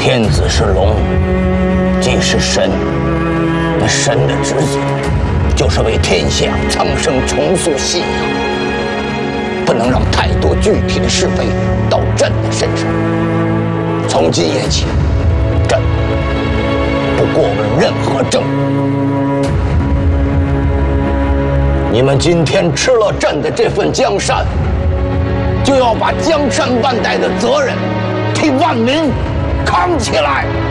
天子是龙，既是神，那神的职责就是为天下苍生重塑信仰，不能让太多具体的是非到朕的身上。从今夜起，朕不过问任何政务。你们今天吃了朕的这份江山，就要把江山万代的责任替万民扛起来。